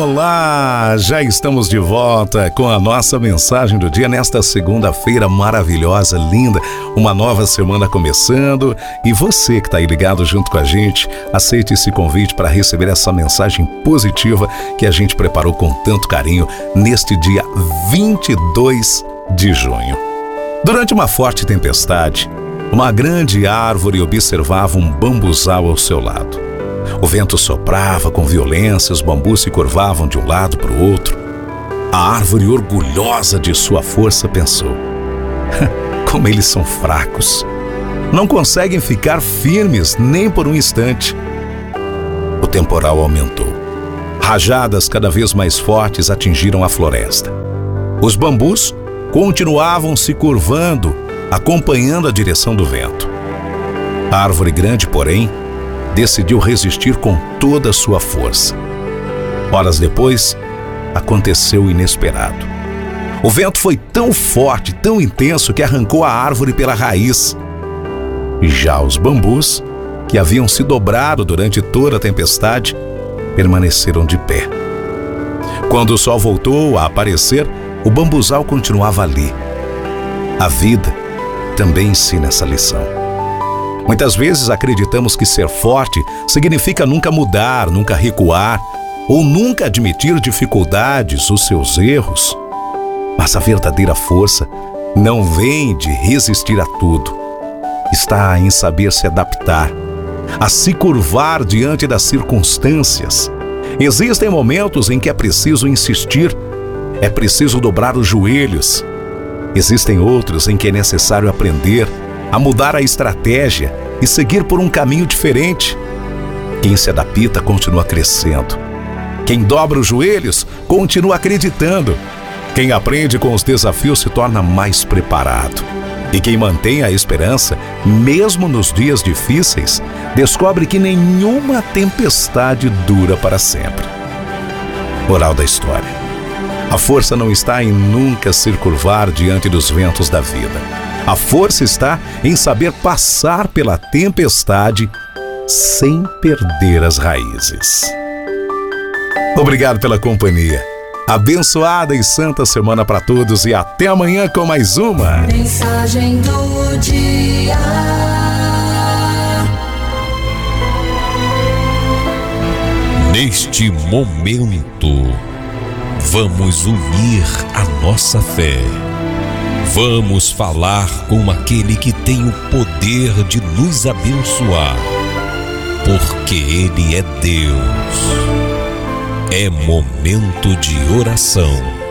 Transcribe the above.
Olá! Já estamos de volta com a nossa mensagem do dia nesta segunda-feira maravilhosa, linda. Uma nova semana começando e você que está aí ligado junto com a gente, aceite esse convite para receber essa mensagem positiva que a gente preparou com tanto carinho neste dia 22 de junho. Durante uma forte tempestade, uma grande árvore observava um bambuzal ao seu lado. O vento soprava com violência, os bambus se curvavam de um lado para o outro. A árvore, orgulhosa de sua força, pensou: como eles são fracos. Não conseguem ficar firmes nem por um instante. O temporal aumentou. Rajadas cada vez mais fortes atingiram a floresta. Os bambus continuavam se curvando, acompanhando a direção do vento. A árvore grande, porém, decidiu resistir com toda a sua força. Horas depois, aconteceu o inesperado. O vento foi tão forte, tão intenso, que arrancou a árvore pela raiz. Já os bambus, que haviam se dobrado durante toda a tempestade, permaneceram de pé. Quando o sol voltou a aparecer, o bambuzal continuava ali. A vida também ensina essa lição. Muitas vezes acreditamos que ser forte significa nunca mudar, nunca recuar, ou nunca admitir dificuldades, os seus erros. Mas a verdadeira força não vem de resistir a tudo. Está em saber se adaptar, a se curvar diante das circunstâncias. Existem momentos em que é preciso insistir, é preciso dobrar os joelhos. Existem outros em que é necessário aprender a mudar a estratégia e seguir por um caminho diferente. Quem se adapta continua crescendo. Quem dobra os joelhos continua acreditando. Quem aprende com os desafios se torna mais preparado. E quem mantém a esperança, mesmo nos dias difíceis, descobre que nenhuma tempestade dura para sempre. Moral da história: a força não está em nunca se curvar diante dos ventos da vida. A força está em saber passar pela tempestade sem perder as raízes. Obrigado pela companhia. Abençoada e santa semana para todos e até amanhã com mais uma Mensagem do dia. Neste momento, vamos unir a nossa fé. Vamos falar com aquele que tem o poder de nos abençoar, porque Ele é Deus. É momento de oração.